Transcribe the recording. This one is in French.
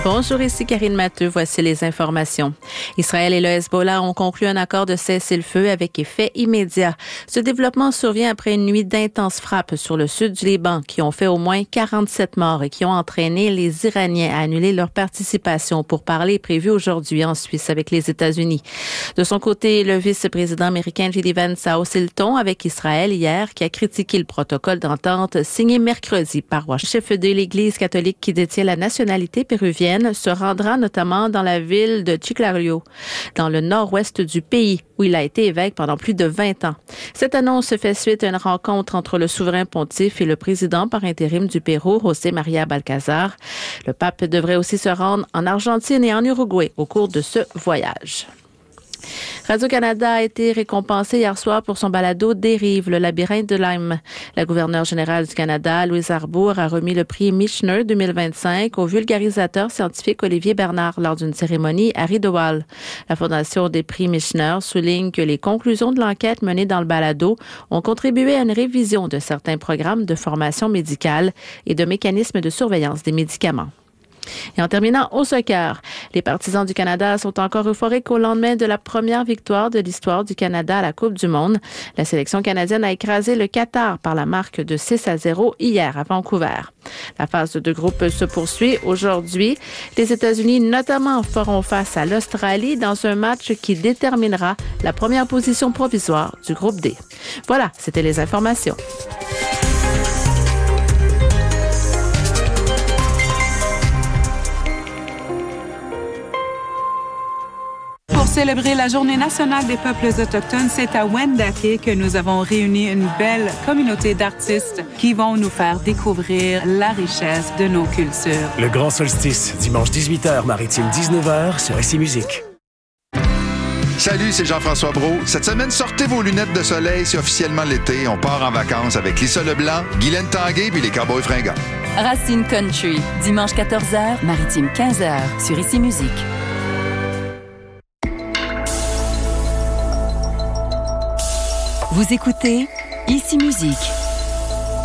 Bonjour, ici Karine Matteux. Voici les informations. Israël et le Hezbollah ont conclu un accord de cessez-le-feu avec effet immédiat. Ce développement survient après une nuit d'intenses frappes sur le sud du Liban qui ont fait au moins 47 morts et qui ont entraîné les Iraniens à annuler leur participation pour parler prévu aujourd'hui en Suisse avec les États-Unis. De son côté, le vice-président américain J.D. Vance a haussé le ton avec Israël hier qui a critiqué le protocole d'entente signé mercredi par Washington. Le chef de l'Église catholique qui détient la nationalité péruvienne se rendra notamment dans la ville de Chiclayo, dans le nord-ouest du pays, où il a été évêque pendant plus de 20 ans. Cette annonce fait suite à une rencontre entre le souverain pontife et le président par intérim du Pérou, José María Balcázar. Le pape devrait aussi se rendre en Argentine et en Uruguay au cours de ce voyage. Radio-Canada a été récompensé hier soir pour son balado Dérive, le labyrinthe de Lyme. La gouverneure générale du Canada, Louise Arbour, a remis le prix Michener 2025 au vulgarisateur scientifique Olivier Bernard lors d'une cérémonie à Rideau-Hall. La Fondation des prix Michener souligne que les conclusions de l'enquête menée dans le balado ont contribué à une révision de certains programmes de formation médicale et de mécanismes de surveillance des médicaments. Et en terminant au soccer, les partisans du Canada sont encore euphoriques au lendemain de la première victoire de l'histoire du Canada à la Coupe du Monde. La sélection canadienne a écrasé le Qatar par la marque de 6-0 hier à Vancouver. La phase de groupe se poursuit aujourd'hui. Les États-Unis notamment feront face à l'Australie dans un match qui déterminera la première position provisoire du groupe D. Voilà, c'était les informations. Pour célébrer la Journée nationale des peuples autochtones, c'est à Wendake que nous avons réuni une belle communauté d'artistes qui vont nous faire découvrir la richesse de nos cultures. Le Grand Solstice, dimanche 18h, maritime 19h sur ICI Musique. Salut, c'est Jean-François Brault. Cette semaine, sortez vos lunettes de soleil, c'est officiellement l'été. On part en vacances avec Lisa Leblanc, Guylaine Tanguay puis les Cowboys fringants. Racine Country, dimanche 14h, maritime 15h sur ICI Musique. Vous écoutez ICI Musique.